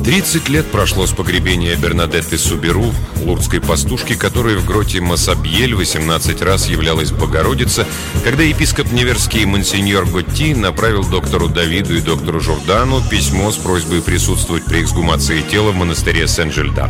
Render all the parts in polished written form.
30 лет прошло с погребения Бернадетты Суберу, лурдской пастушки, которой в гроте Массабьель 18 раз являлась Богородица, когда епископ неверский монсеньор Готти направил доктору Давиду и доктору Журдану письмо с просьбой присутствовать при эксгумации тела в монастыре Сен-Жильдар.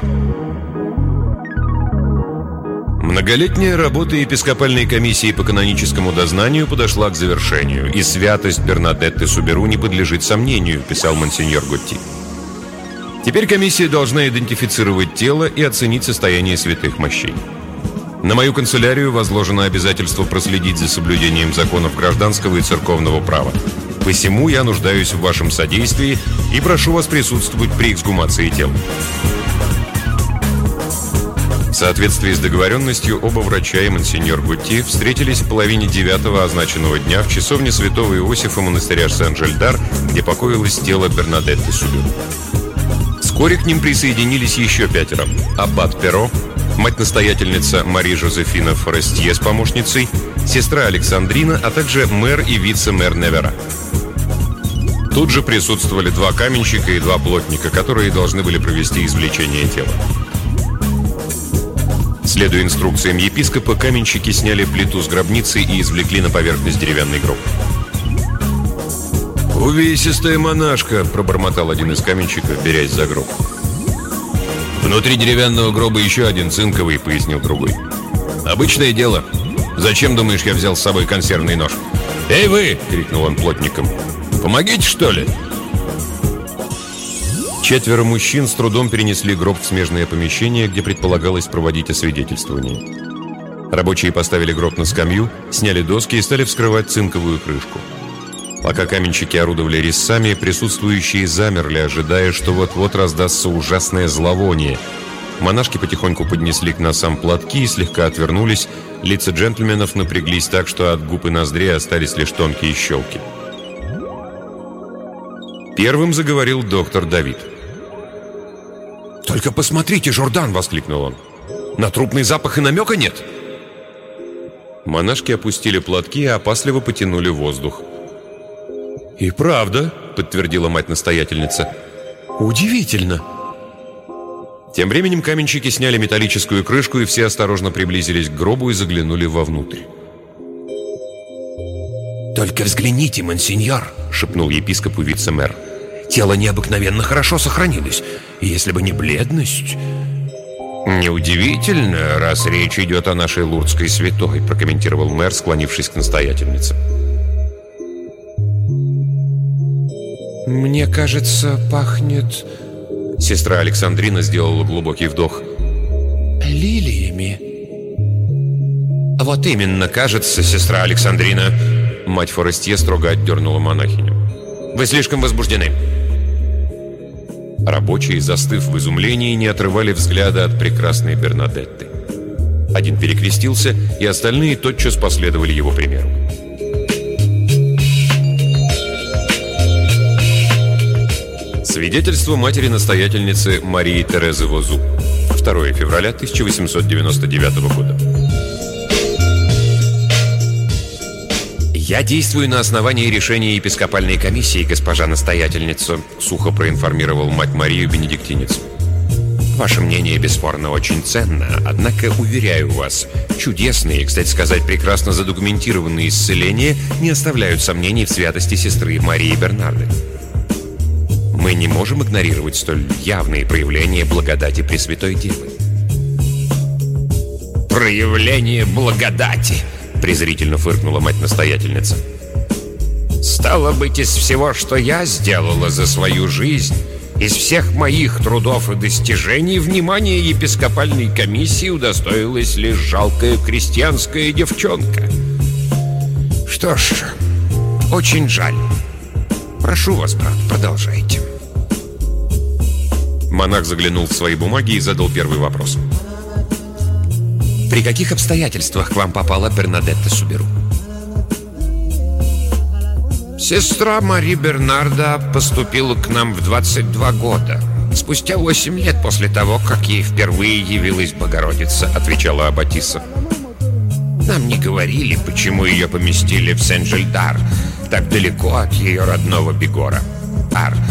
Многолетняя работа епископальной комиссии по каноническому дознанию подошла к завершению, и святость Бернадетты Суберу не подлежит сомнению, писал монсеньор Готти. Теперь комиссия должна идентифицировать тело и оценить состояние святых мощей. На мою канцелярию возложено обязательство проследить за соблюдением законов гражданского и церковного права. Посему я нуждаюсь в вашем содействии и прошу вас присутствовать при эксгумации тел. В соответствии с договоренностью, оба врача и монсеньор Готти встретились в половине 9-го означенного дня в часовне святого Иосифа монастыря Сен-Жильдар, где покоилось тело Бернадетты Суберу. Вскоре к ним присоединились еще 5: аббат Перо, мать-настоятельница Мари Жозефина Форестье с помощницей, сестра Александрина, а также мэр и вице-мэр Невера. Тут же присутствовали 2 каменщика и 2 плотника, которые должны были провести извлечение тела. Следуя инструкциям епископа, каменщики сняли плиту с гробницы и извлекли на поверхность деревянный гроб. «Увесистая монашка», — пробормотал один из каменщиков, берясь за гроб. «Внутри деревянного гроба еще один цинковый», — пояснил другой. «Обычное дело. Зачем, думаешь, я взял с собой консервный нож?» «Эй вы!» — крикнул он плотникам. «Помогите, что ли?» 4 мужчин с трудом перенесли гроб в смежное помещение, где предполагалось проводить освидетельствование. Рабочие поставили гроб на скамью, сняли доски и стали вскрывать цинковую крышку. Пока каменщики орудовали резцами, присутствующие замерли, ожидая, что вот-вот раздастся ужасное зловоние. Монашки потихоньку поднесли к носам платки и слегка отвернулись. Лица джентльменов напряглись так, что от губ и ноздрей остались лишь тонкие щелки. Первым заговорил доктор Давид. «Только посмотрите, Журдан!» — воскликнул он. «На трупный запах и намека нет!» Монашки опустили платки и опасливо потянули воздух. «И правда», — подтвердила мать-настоятельница. «Удивительно». Тем временем каменщики сняли металлическую крышку, и все осторожно приблизились к гробу и заглянули вовнутрь. «Только взгляните, монсеньор», — шепнул епископу вице-мэр. «Тело необыкновенно хорошо сохранилось, и если бы не бледность...» «Неудивительно, раз речь идет о нашей лурдской святой», — прокомментировал мэр, склонившись к настоятельнице. «Мне кажется, пахнет...» Сестра Александрина сделала глубокий вдох. «Лилиями». «Вот именно, кажется, сестра Александрина». Мать Форестье строго отдернула монахиню. «Вы слишком возбуждены». Рабочие, застыв в изумлении, не отрывали взгляда от прекрасной Бернадетты. Один перекрестился, и остальные тотчас последовали его примеру. Свидетельство матери-настоятельницы Марии Терезы Возу. 2 февраля 1899 года. «Я действую на основании решения епископальной комиссии, госпожа настоятельница», сухо проинформировал мать Марию бенедиктинец. «Ваше мнение, бесспорно, очень ценно, однако, уверяю вас, чудесные, кстати сказать, прекрасно задокументированные исцеления не оставляют сомнений в святости сестры Марии Бернарды. Мы не можем игнорировать столь явные проявления благодати Пресвятой Девы». «Проявление благодати!» — презрительно фыркнула мать-настоятельница. «Стало быть, из всего, что я сделала за свою жизнь, из всех моих трудов и достижений, внимание епископальной комиссии удостоилась лишь жалкая крестьянская девчонка. Что ж, очень жаль. Прошу вас, брат, продолжайте». Монах заглянул в свои бумаги и задал первый вопрос. «При каких обстоятельствах к вам попала Бернадетта Суберу?» «Сестра Мари Бернарда поступила к нам в 22 года, спустя 8 лет после того, как ей впервые явилась Богородица», — отвечала аббатисса. «Нам не говорили, почему ее поместили в Сен-Жильдар, так далеко от ее родного Бигора. Ар,